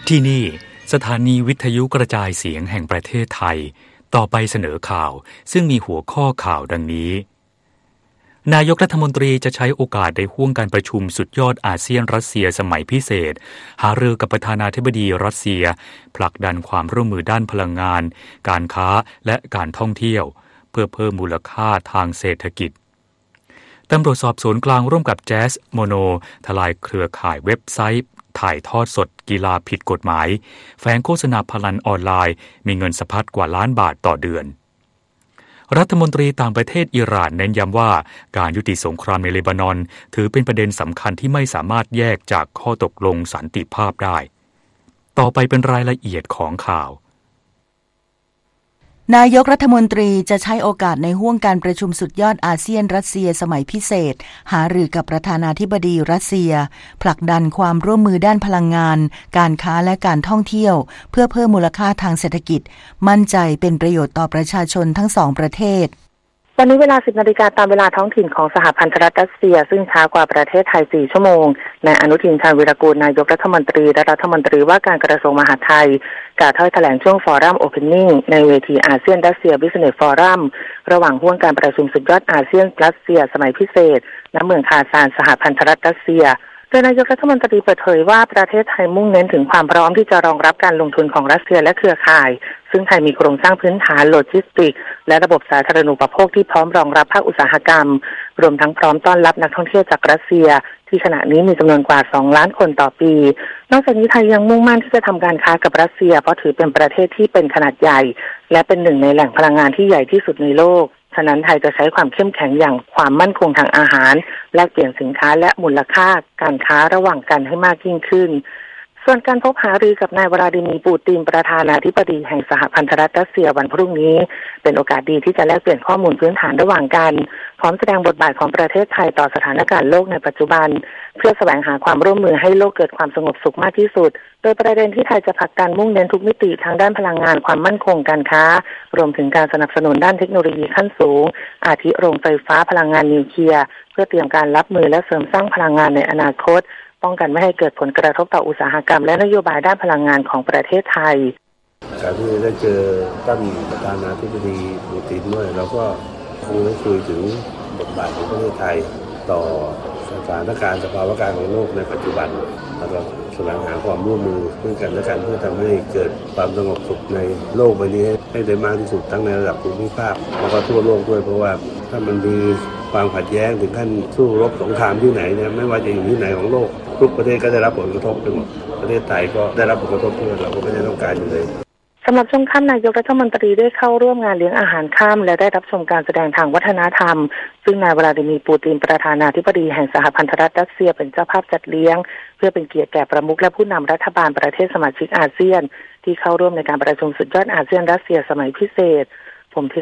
ที่นี่สถานีวิทยุกระจายเสียงแห่งประเทศไทยต่อไปเสนอข่าวซึ่งมีหัวข้อข่าวดังนี้นายกรัฐมนตรีจะใช้โอกาสในห้วงการประชุมสุดยอดอาเซียนรัสเซียสมัยพิเศษหารือกับประธานาธิบดีรัสเซียผลักดันความร่วมมือด้านพลังงานการค้าและการท่องเที่ยวเพื่อเพิ่มมูลค่าทางเศรษฐกิจตำรวจสอบสวนกลางร่วมกับแจ๊สโมโนทลายเครือข่ายเว็บไซต์ถ่ายทอดสดกีฬาผิดกฎหมายแฝงโฆษณาพนันออนไลน์มีเงินสะพัดกว่าล้านบาทต่อเดือนรัฐมนตรีต่างประเทศอิหร่านเน้นย้ำว่าการยุติสงครามในเลบานอนถือเป็นประเด็นสำคัญที่ไม่สามารถแยกจากข้อตกลงสันติภาพได้ต่อไปเป็นรายละเอียดของข่าวนายกรัฐมนตรีจะใช้โอกาสในห้วงการประชุมสุดยอดอาเซียนรัสเซียสมัยพิเศษหารือกับประธานาธิบดีรัสเซียผลักดันความร่วมมือด้านพลังงานการค้าและการท่องเที่ยวเพื่อเพิ่มมูลค่าทางเศรษฐกิจมั่นใจเป็นประโยชน์ต่อประชาชนทั้งสองประเทศวันนี้เวลา 10 นาฬิกาตามเวลาท้องถิ่นของสหพันธรัฐรัสเซียซึ่งช้ากว่าประเทศไทย 4 ชั่วโมงนายอนุทิน ชาญวีรกูลนายกรัฐมนตรีและรัฐมนตรีว่าการกระทรวงมหาดไทยกล่าวถ้อยแถลงช่วงฟอรัมโอเพนนิ่งในเวทีอาเซียนรัสเซียบิสเนสฟอรัมระหว่างห้วงการประชุมสุดยอดอาเซียนรัสเซียสมัยพิเศษณเมืองคาซานสหพันธรัฐรัสเซียโดยนายกรัฐมนตรีเปิดเผยว่าประเทศไทยมุ่งเน้นถึงความพร้อมที่จะรองรับการลงทุนของรัสเซียและเครือข่ายซึ่งไทยมีโครงสร้างพื้นฐานโลจิสติกส์และระบบสาธารณูปโภคที่พร้อมรองรับภาคอุตสาหกรรมรวมทั้งพร้อมต้อนรับนักท่องเที่ยวจากรัสเซียที่ขณะนี้มีจำนวนกว่า 2 ล้านคนต่อปีนอกจากนี้ไทยยังมุ่งมั่นที่จะทำการค้ากับรัสเซียเพราะถือเป็นประเทศที่เป็นขนาดใหญ่และเป็นหนึ่งในแหล่งพลังงานที่ใหญ่ที่สุดในโลกฉะนั้นไทยจะใช้ความเข้มแข็งอย่างความมั่นคงทางอาหารแลกเปลี่ยนสินค้าและมูลค่าการค้าระหว่างกันให้มากยิ่งขึ้นส่วนการพบหารือกับนายวลาดิมีร์ ปูตินประธานาธิบดีแห่งสหพันธรัฐรัสเซียวันพรุ่งนี้เป็นโอกาสดีที่จะแลกเปลี่ยนข้อมูลพื้นฐานระหว่างกันพร้อมแสดงบทบาทของประเทศไทยต่อสถานการณ์โลกในปัจจุบันเพื่อแสวงหาความร่วมมือให้โลกเกิดความสงบสุขมากที่สุดโดยประเด็นที่ไทยจะผลักดันมุ่งเน้นทุกมิติทางด้านพลังงานความมั่นคงการค้ารวมถึงการสนับสนุนด้านเทคโนโลยีขั้นสูงอาทิโรงไฟฟ้าพลังงานนิวเคลียร์เพื่อเตรียมการรับมือและเสริมสร้างพลังงานในอนาคตป้องกันไม่ให้เกิดผลกระทบต่ออุตสาหกรรมและนโยบายด้านพลังงานของประเทศไทยการที่ได้เจอท่านประธานาธิบดีปูตินด้วยเราก็คงได้คุยถึงบทบาทของประเทศไทยต่อสถานการณ์สภาวะการของโลกในปัจจุบันแล้วก็แสวงหาความร่วมมือซึ่งกันและกันเพื่อทำให้เกิดความสงบสุขในโลกใบนี้ให้ได้มากที่สุดทั้งในระดับภูมิภาคแล้วก็ทั่วโลกด้วยเพราะว่าถ้ามันมีความขัดแย้งถึงขั้นสู้รบสงครามที่ไหนเนี่ยไม่ว่าจะอยู่ที่ไหนของโลกทุกประเทศก็ได้รับผลกระทบไปหมดประเทศไทยก็ได้รับผลกระทบเพื่อเราก็ไม่ได้ต้องการอยู่เลยสำหรับช่วงค่ำนายกรัฐมนตรีได้เข้าร่วมงานเลี้ยงอาหารค่ำและได้รับชมการแสดงทางวัฒนธรรมซึ่งนายวลาดิมีร์ ปูตินประธานาธิบดีแห่งสหพันธรัฐรัสเซียเป็นเจ้าภาพจัดเลี้ยงเพื่อเป็นเกียรติแก่ประมุขและผู้นำรัฐบาลประเทศสมาชิกอาเซียนที่เข้าร่วมในการประชุมสุดยอดอาเซียนรัสเซียสมัยพิเศษผม